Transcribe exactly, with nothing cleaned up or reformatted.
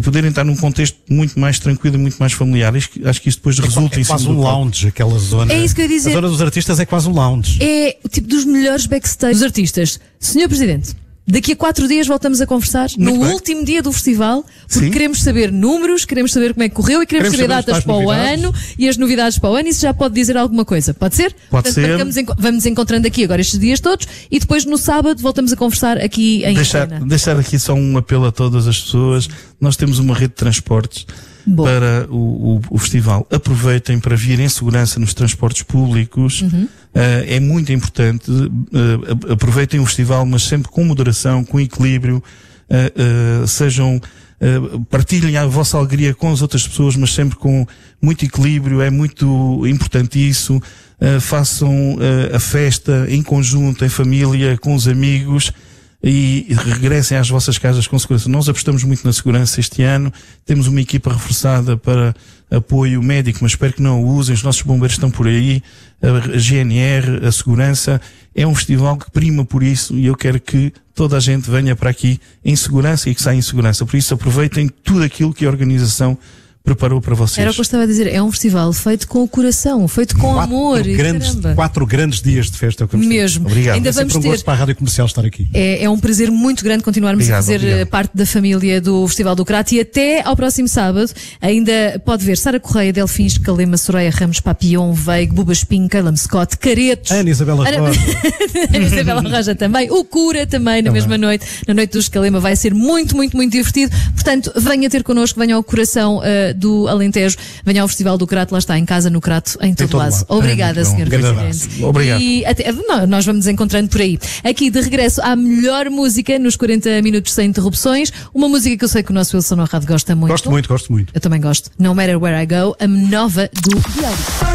poderem estar num contexto muito mais tranquilo e muito mais familiar. Acho que, acho que isso depois é, resulta é em quase cima um do palco. lounge, aquela zona. É isso que eu ia dizer. A zona dos artistas é quase um lounge. É o tipo dos melhores backstage dos artistas. senhor Presidente, daqui a quatro dias voltamos a conversar, Muito no bem. último dia do festival, porque Sim. queremos saber números, queremos saber como é que correu e queremos, Queremos saber saber datas as para o novidades. ano e as novidades para o ano. Isso já pode dizer alguma coisa, pode ser? Pode ser. Vamos, enco- vamos encontrando aqui agora estes dias todos e depois no sábado voltamos a conversar aqui em Deixar, antena. deixar aqui só um apelo a todas as pessoas. Nós temos uma rede de transportes Bom. para o, o, o festival. Aproveitem para vir em segurança nos transportes públicos. Uhum. Uh, é muito importante. Uh, aproveitem o festival, mas sempre com moderação, com equilíbrio. Uh, uh, sejam, uh, partilhem a vossa alegria com as outras pessoas, mas sempre com muito equilíbrio. É muito importante isso. Uh, façam uh, a festa em conjunto, em família, com os amigos. E regressem às vossas casas com segurança. Nós apostamos muito na segurança este ano. Temos uma equipa reforçada para apoio médico, mas espero que não o usem. Os nossos bombeiros estão por aí, a G N R, a segurança. É um festival que prima por isso e eu quero que toda a gente venha para aqui em segurança e que saia em segurança. Por isso aproveitem tudo aquilo que a organização preparou para vocês. Era o que eu estava a dizer, é um festival feito com o coração, feito com Quatro amor. e grandes, caramba. quatro grandes dias de festa. É o que vamos ter. Mesmo. Obrigado. Ainda É sempre vamos um ter. gosto para a Rádio Comercial estar aqui. É, é um prazer muito grande continuarmos Obrigado, a fazer obrigado. eh, parte da família do Festival do Crato e até ao próximo sábado ainda pode ver Sara Correia, Delfins, Calema, Soraya Ramos, Papillon, Veig, Buba Espinho, Calum Scott, Caretos. Ana Isabela Ana- Rosa. Ana Isabela Roja também, o Cura também na mesma noite, na noite dos Calema, vai ser muito, muito, muito divertido. Portanto, venha ter connosco, venha ao coração eh, do Alentejo, venha ao Festival do Crato, lá está, em casa, no Crato, em todo, todo lado. lado. Obrigada, É, muito bom. senhor Grande Presidente. abraço. Obrigado. E até, não, nós vamos nos encontrando por aí. Aqui, de regresso à melhor música, nos quarenta minutos sem interrupções, uma música que eu sei que o nosso Wilson Honrado gosta muito. Gosto muito, gosto muito. Eu também gosto. No Matter Where I Go, a nova do Diário.